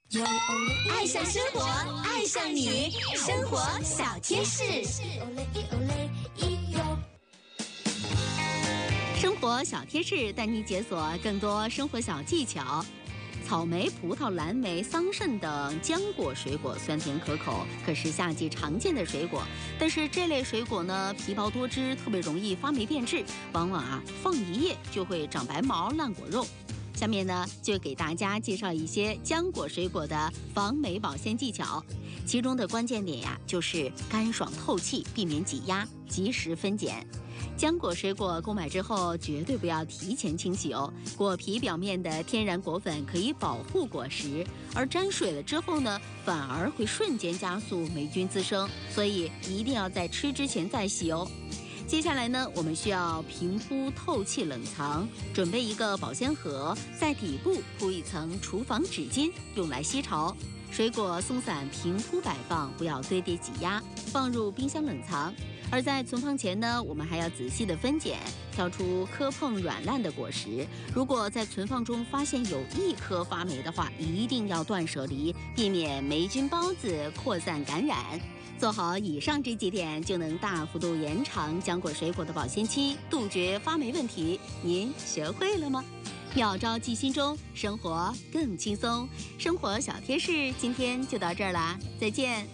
爱上生活，爱上你，生活小贴士。生活小贴士带你解锁更多生活小技巧。草莓、葡萄、蓝莓、桑葚等浆果水果酸甜可口，可是夏季常见的水果。但是这类水果呢，皮薄多汁，特别容易发霉变质，往往放一夜就会长白毛、烂果肉。下面呢，就给大家介绍一些浆果水果的防霉保鲜技巧。其中的关键点就是干爽透气，避免挤压，及时分拣。浆果水果购买之后，绝对不要提前清洗哦。果皮表面的天然果粉可以保护果实，而沾水了之后呢，反而会瞬间加速霉菌滋生，所以一定要在吃之前再洗哦。接下来呢，我们需要平铺透气冷藏，准备一个保鲜盒，在底部铺一层厨房纸巾，用来吸潮。水果松散平铺摆放，不要堆叠挤压，放入冰箱冷藏。而在存放前呢，我们还要仔细的分拣，挑出磕碰软烂的果实。如果在存放中发现有一颗发霉的话，一定要断舍离，避免霉菌孢子扩散感染。做好以上这几点，就能大幅度延长浆果水果的保鲜期，杜绝发霉问题。您学会了吗？妙招记心中，生活更轻松。生活小贴士今天就到这儿啦，再见。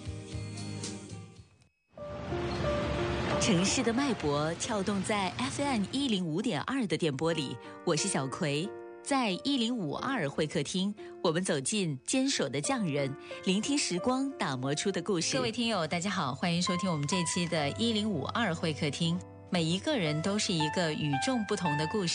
城市的脉搏跳动在 FM105.2 的电波里，我是小葵。在1052会客厅，我们走进坚守的匠人，聆听时光打磨出的故事。各位听友大家好，欢迎收听我们这期的1052会客厅。每一个人都是一个与众不同的故事。